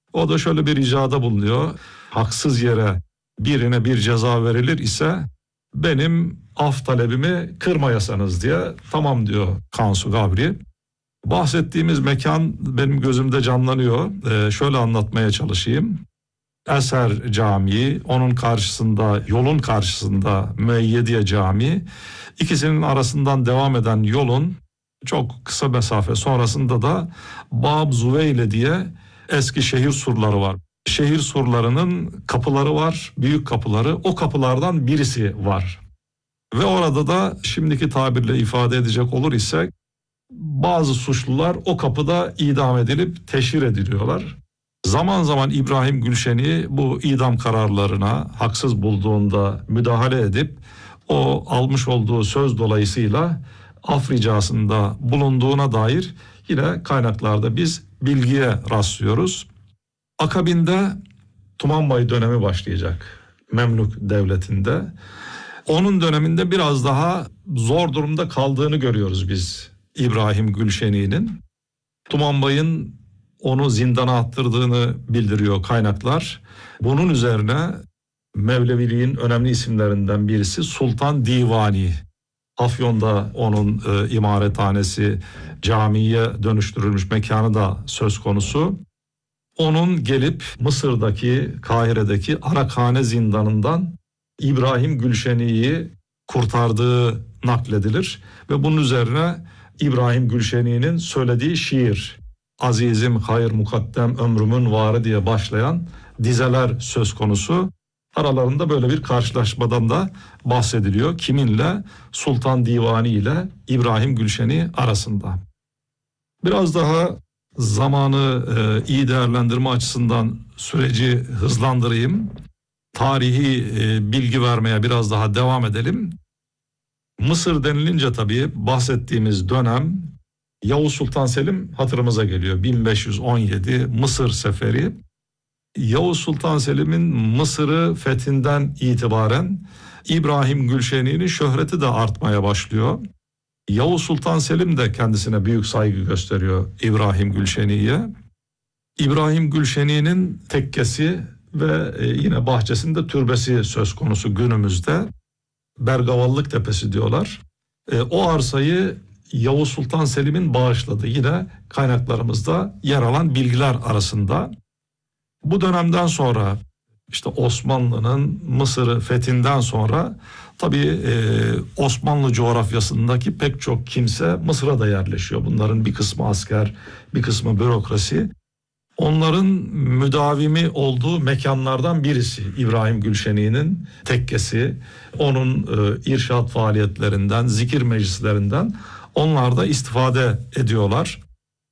O da şöyle bir ricada bulunuyor. Haksız yere birine bir ceza verilir ise benim af talebimi kırmayasanız diye. Tamam diyor Kansu Gabri. Bahsettiğimiz mekan benim gözümde canlanıyor. Şöyle anlatmaya çalışayım. Eser Camii, onun karşısında, yolun karşısında Müeyyediye Camii. İkisinin arasından devam eden yolun çok kısa mesafe sonrasında da Bab Zuveyle diye eski şehir surları var. Şehir surlarının kapıları var, büyük kapıları. O kapılardan birisi var. Ve orada da şimdiki tabirle ifade edecek olur ise bazı suçlular o kapıda idam edilip teşhir ediliyorlar. Zaman zaman İbrahim Gülşen'i bu idam kararlarına haksız bulduğunda müdahale edip o almış olduğu söz dolayısıyla af ricasında bulunduğuna dair yine kaynaklarda biz bilgiye rastlıyoruz. Akabinde Tumanbay dönemi başlayacak Memlük Devleti'nde. Onun döneminde biraz daha zor durumda kaldığını görüyoruz biz İbrahim Gülşen'i'nin. Tumanbay'ın onu zindana attırdığını bildiriyor kaynaklar. Bunun üzerine Mevleviliğin önemli isimlerinden birisi Sultan Divani. Afyon'da onun imarethanesi, camiye dönüştürülmüş mekanı da söz konusu. Onun gelip Mısır'daki, Kahire'deki Arakhane zindanından İbrahim Gülşen'i'yi kurtardığı nakledilir. Ve bunun üzerine İbrahim Gülşen'i'nin söylediği şiir, Azizim hayır mukaddem ömrümün varı diye başlayan dizeler söz konusu. Aralarında böyle bir karşılaşmadan da bahsediliyor. Kiminle? Sultan Divani ile İbrahim Gülşen'i arasında. Biraz daha zamanı iyi değerlendirme açısından süreci hızlandırayım. Tarihi bilgi vermeye biraz daha devam edelim. Mısır denilince tabii bahsettiğimiz dönem Yavuz Sultan Selim hatırımıza geliyor. 1517 Mısır seferi. Yavuz Sultan Selim'in Mısır'ı fethinden itibaren İbrahim Gülşen'i'nin şöhreti de artmaya başlıyor. Yavuz Sultan Selim de kendisine büyük saygı gösteriyor İbrahim Gülşen'i'ye. İbrahim Gülşen'i'nin tekkesi ve yine bahçesinde türbesi söz konusu günümüzde. Bergavallık Tepesi diyorlar. O arsayı Yavuz Sultan Selim'in bağışladığı yine kaynaklarımızda yer alan bilgiler arasında. Bu dönemden sonra işte Osmanlı'nın Mısır'ı fethinden sonra tabii Osmanlı coğrafyasındaki pek çok kimse Mısır'a da yerleşiyor. Bunların bir kısmı asker, bir kısmı bürokrasi. Onların müdavimi olduğu mekanlardan birisi İbrahim Gülşen'i'nin tekkesi. Onun irşad faaliyetlerinden, zikir meclislerinden onlar da istifade ediyorlar.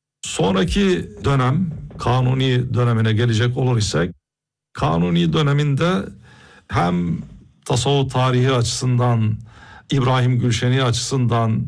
Sonraki dönem, Kanuni dönemine gelecek olur isek, Kanuni döneminde hem tasavvuf tarihi açısından, İbrahim Gülşen'i açısından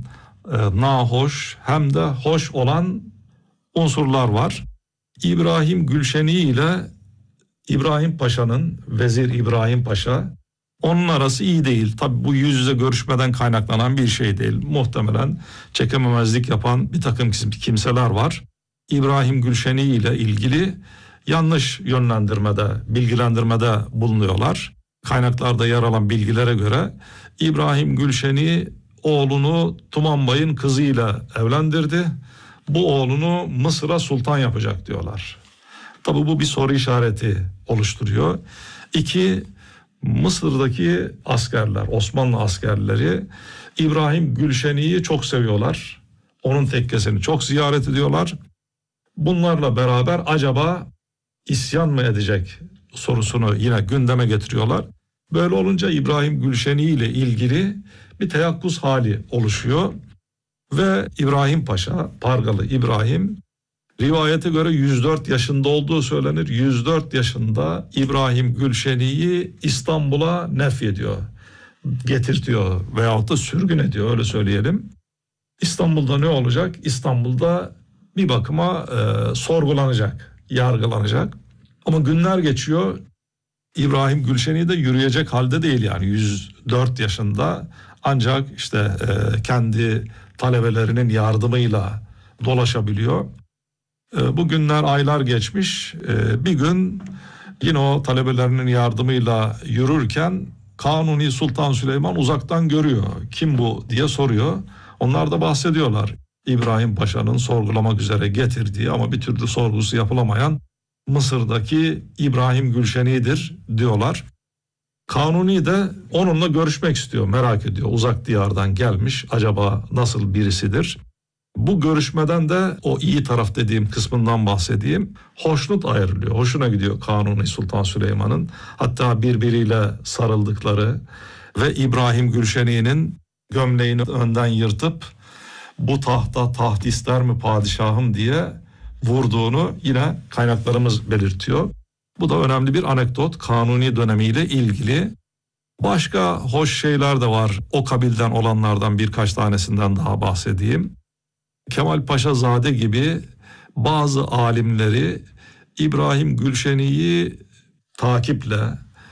nahoş hem de hoş olan unsurlar var. İbrahim Gülşen'i ile İbrahim Paşa'nın, Vezir İbrahim Paşa, onun arası iyi değil. Tabii bu yüz yüze görüşmeden kaynaklanan bir şey değil. Muhtemelen çekememezlik yapan bir takım kimseler var. İbrahim Gülşen'i ile ilgili yanlış yönlendirmede, bilgilendirmede bulunuyorlar. Kaynaklarda yer alan bilgilere göre İbrahim Gülşen'i oğlunu Tumanbay'ın kızıyla evlendirdi. Bu oğlunu Mısır'a sultan yapacak diyorlar. Tabii bu bir soru işareti oluşturuyor. İki, Mısır'daki askerler, Osmanlı askerleri İbrahim Gülşen'i'yi çok seviyorlar. Onun tekkesini çok ziyaret ediyorlar. Bunlarla beraber acaba isyan mı edecek sorusunu yine gündeme getiriyorlar. Böyle olunca İbrahim Gülşen'i ile ilgili bir teyakkuz hali oluşuyor. Ve İbrahim Paşa, Pargalı İbrahim, rivayete göre 104 yaşında olduğu söylenir. 104 yaşında İbrahim Gülşen'i'yi İstanbul'a nefyediyor, getirtiyor veyahut da sürgün ediyor, öyle söyleyelim. İstanbul'da ne olacak? İstanbul'da bir bakıma sorgulanacak, yargılanacak. Ama günler geçiyor. İbrahim Gülşen'i de yürüyecek halde değil, yani 104 yaşında, ancak işte kendi talebelerinin yardımıyla dolaşabiliyor. Bu günler, aylar geçmiş. Bir gün yine o talebelerinin yardımıyla yürürken Kanuni Sultan Süleyman uzaktan görüyor. Kim bu diye soruyor. Onlar da bahsediyorlar. İbrahim Paşa'nın sorgulamak üzere getirdiği ama bir türlü sorgusu yapılamayan Mısır'daki İbrahim Gülşeni'dir diyorlar. Kanuni de onunla görüşmek istiyor, merak ediyor. Uzak diyardan gelmiş, acaba nasıl birisidir? Bu görüşmeden de o iyi taraf dediğim kısmından bahsedeyim. Hoşnut ayrılıyor. Hoşuna gidiyor Kanuni Sultan Süleyman'ın. Hatta birbiriyle sarıldıkları ve İbrahim Gülşeni'nin gömleğini önden yırtıp bu tahta taht ister mi padişahım diye vurduğunu yine kaynaklarımız belirtiyor. Bu da önemli bir anekdot Kanuni dönemiyle ilgili. Başka hoş şeyler de var. O kabilden olanlardan birkaç tanesinden daha bahsedeyim. Kemal Paşazade gibi bazı alimleri İbrahim Gülşeni'yi takiple,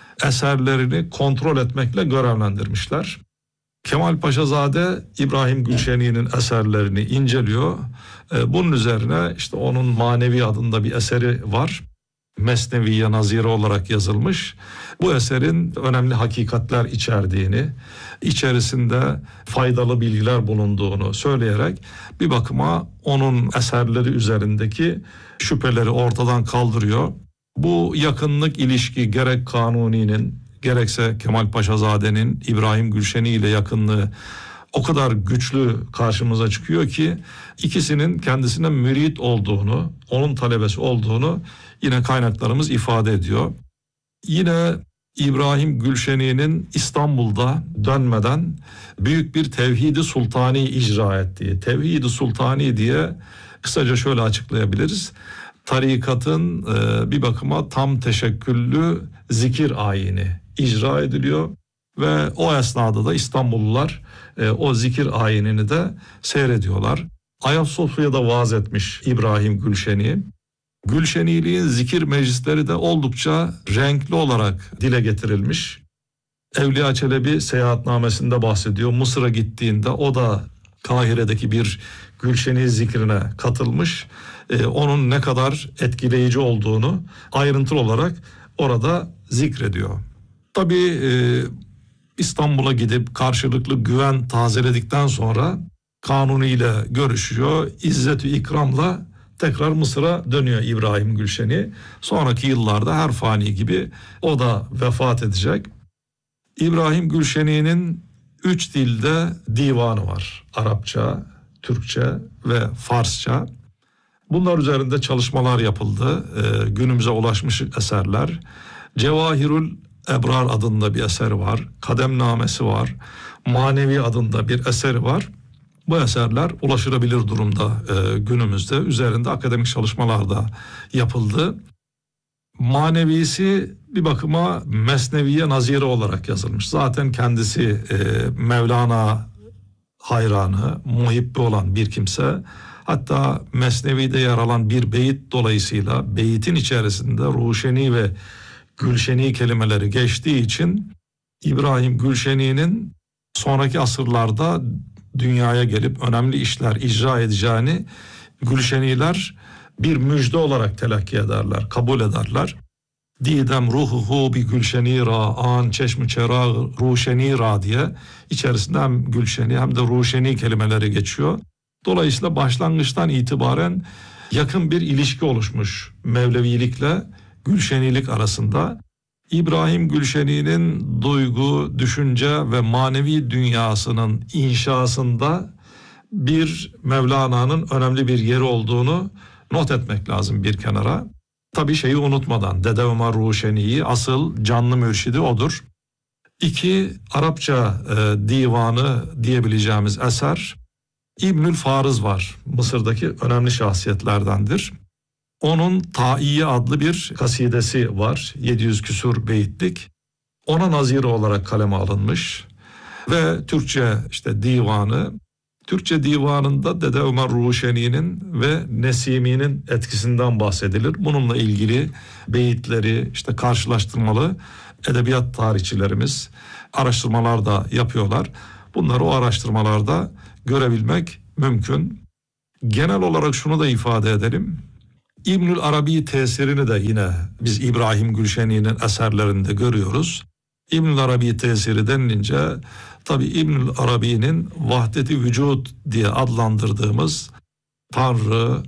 eserlerini kontrol etmekle görevlendirmişler. Kemal Paşazade İbrahim Gülşeni'nin eserlerini inceliyor. Bunun üzerine işte onun Manevi adında bir eseri var. Mesneviye naziri olarak yazılmış. Bu eserin önemli hakikatler içerdiğini, içerisinde faydalı bilgiler bulunduğunu söyleyerek bir bakıma onun eserleri üzerindeki şüpheleri ortadan kaldırıyor. Bu yakınlık ilişki gerek Kanuni'nin gerekse Kemal Paşazade'nin İbrahim Gülşeni ile yakınlığı o kadar güçlü karşımıza çıkıyor ki ikisinin kendisine mürit olduğunu, onun talebesi olduğunu yine kaynaklarımız ifade ediyor. Yine İbrahim Gülşeni'nin İstanbul'da dönmeden büyük bir Tevhid-i Sultani icra ettiği, Tevhid-i Sultani diye kısaca şöyle açıklayabiliriz. Tarikatın bir bakıma tam teşekküllü zikir ayini icra ediliyor ve o esnada da İstanbullular o zikir ayinini de seyrediyorlar. Ayasofya'da vaaz etmiş İbrahim Gülşeni. Gülşeniliğin zikir meclisleri de oldukça renkli olarak dile getirilmiş. Evliya Çelebi seyahatnamesinde bahsediyor. Mısır'a gittiğinde o da Kahire'deki bir Gülşeni zikrine katılmış. Onun ne kadar etkileyici olduğunu ayrıntılı olarak orada zikrediyor. Tabii İstanbul'a gidip karşılıklı güven tazeledikten sonra Kanuni ile görüşüyor. İzzet-i ikramla tekrar Mısır'a dönüyor İbrahim Gülşeni. Sonraki yıllarda her fani gibi o da vefat edecek. İbrahim Gülşeni'nin 3 dilde divanı var. Arapça, Türkçe ve Farsça. Bunlar üzerinde çalışmalar yapıldı. Günümüze ulaşmış eserler. Cevahirül Ebrar adında bir eseri var. Kademnamesi var. Manevi adında bir eseri var. Bu eserler ulaşılabilir durumda günümüzde. Üzerinde akademik çalışmalar da yapıldı. Manevisi bir bakıma Mesneviye naziri olarak yazılmış. Zaten kendisi Mevlana hayranı, muhibbi olan bir kimse. Hatta Mesnevi'de yer alan bir beyit dolayısıyla beyitin içerisinde Ruşeni ve Gülşeni kelimeleri geçtiği için İbrahim Gülşeni'nin sonraki asırlarda dünyaya gelip önemli işler icra edeceğini Gülşeniler bir müjde olarak telakki ederler, kabul ederler. Didem ruhuhu bi Gülşenira an çeşmi çera Ruşenira diye içerisinde hem Gülşeni hem de Ruşeni kelimeleri geçiyor. Dolayısıyla başlangıçtan itibaren yakın bir ilişki oluşmuş Mevlevilikle Gülşenilik arasında. İbrahim Gülşeni'nin duygu, düşünce ve manevi dünyasının inşasında bir Mevlana'nın önemli bir yeri olduğunu not etmek lazım bir kenara. Tabii şeyi unutmadan Dede Ömer Ruşeni'yi asıl canlı mürşidi odur. 2 Arapça divanı diyebileceğimiz eser İbnül Farız var. Mısır'daki önemli şahsiyetlerdendir. Onun Taiye adlı bir kasidesi var. 700 küsur beyitlik. Ona naziri olarak kaleme alınmış. Ve Türkçe işte divanı. Türkçe divanında Dede Ömer Ruşeni'nin ve Nesimi'nin etkisinden bahsedilir. Bununla ilgili beyitleri işte karşılaştırmalı edebiyat tarihçilerimiz araştırmalar da yapıyorlar. Bunları o araştırmalarda görebilmek mümkün. Genel olarak şunu da ifade edelim. İbnül Arabi tesirini de yine biz İbrahim Gülşeni'nin eserlerinde görüyoruz. İbnül Arabi tesiri denilince tabi İbnül Arabi'nin vahdet-i vücud diye adlandırdığımız Tanrı,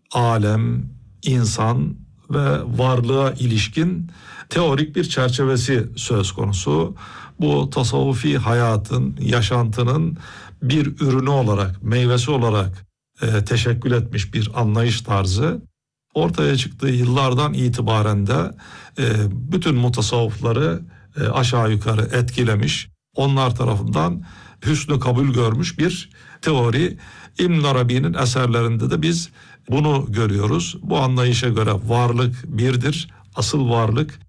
alem, insan ve varlığa ilişkin teorik bir çerçevesi söz konusu. Bu tasavvufi hayatın, yaşantının bir ürünü olarak, meyvesi olarak teşekkül etmiş bir anlayış tarzı. Ortaya çıktığı yıllardan itibaren de bütün mutasavvıfları aşağı yukarı etkilemiş, onlar tarafından hüsnü kabul görmüş bir teori. İbn Arabi'nin eserlerinde de biz bunu görüyoruz. Bu anlayışa göre varlık birdir, asıl varlık.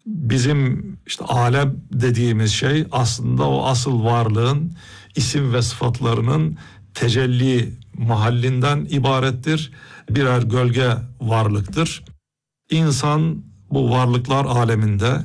Bizim işte alem dediğimiz şey aslında o asıl varlığın isim ve sıfatlarının tecelli mahallinden ibarettir. Birer gölge varlıktır. İnsan bu varlıklar aleminde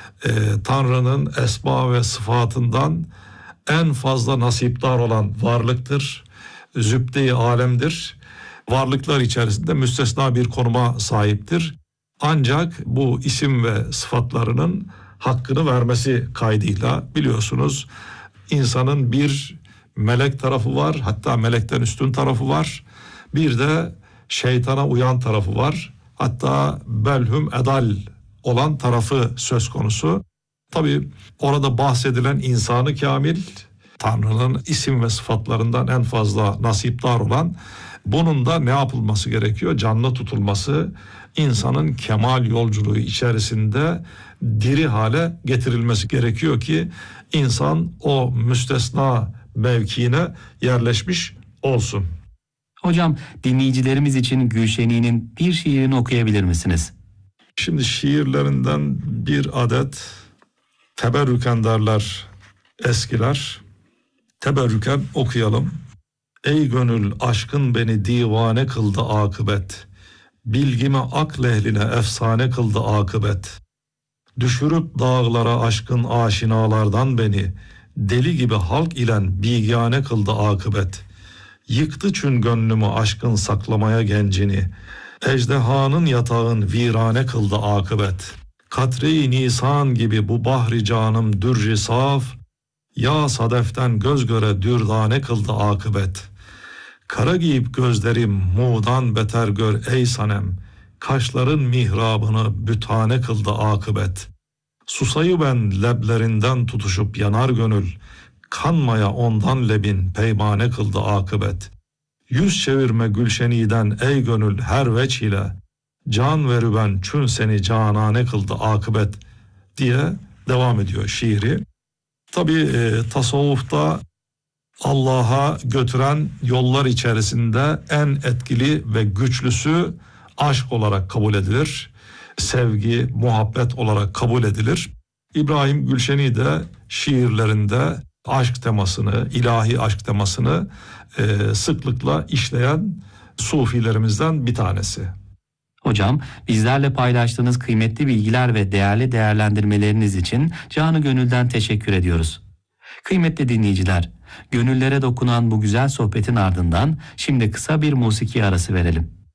Tanrı'nın esma ve sıfatından en fazla nasipdar olan varlıktır. Zübde-i alemdir. Varlıklar içerisinde müstesna bir konuma sahiptir. Ancak bu isim ve sıfatlarının hakkını vermesi kaydıyla biliyorsunuz insanın bir melek tarafı var, hatta melekten üstün tarafı var. Bir de şeytana uyan tarafı var. Hatta belhum edal olan tarafı söz konusu. Tabii orada bahsedilen insanı kamil, Tanrı'nın isim ve sıfatlarından en fazla nasipdar olan, bunun da ne yapılması gerekiyor? Canlı tutulması, insanın kemal yolculuğu içerisinde diri hale getirilmesi gerekiyor ki insan o müstesna mevkiine yerleşmiş olsun. Hocam, dinleyicilerimiz için Gülşeni'nin bir şiirini okuyabilir misiniz? Şimdi şiirlerinden bir adet teberrüken derler eskiler. Teberrüken okuyalım. Ey gönül, aşkın beni divane kıldı akıbet. Bilgimi akl ehline efsane kıldı akıbet. Düşürüp dağlara aşkın aşinalardan beni, deli gibi halk ilen bigane kıldı akıbet. Yıktı çün gönlümü aşkın saklamaya gencini, ejdehanın yatağın virane kıldı akıbet. Katre-i nisan gibi bu bahri canım dürri saf, ya sadeften göz göre dürdane kıldı akıbet. Kara giyip gözlerim muğdan beter gör ey sanem, kaşların mihrabını bütane kıldı akıbet. Susayı ben leblerinden tutuşup yanar gönül, kanmaya ondan lebin peymane kıldı akıbet. Yüz çevirme Gülşeni'den ey gönül her veç ile, can verü ben çün seni canane kıldı akıbet diye devam ediyor şiiri. Tabii tasavvufta Allah'a götüren yollar içerisinde en etkili ve güçlüsü aşk olarak kabul edilir. Sevgi, muhabbet olarak kabul edilir. İbrahim Gülşeni de şiirlerinde aşk temasını, ilahi aşk temasını sıklıkla işleyen sufilerimizden bir tanesi. Hocam, bizlerle paylaştığınız kıymetli bilgiler ve değerli değerlendirmeleriniz için canı gönülden teşekkür ediyoruz. Kıymetli dinleyiciler, gönüllere dokunan bu güzel sohbetin ardından şimdi kısa bir musiki arası verelim.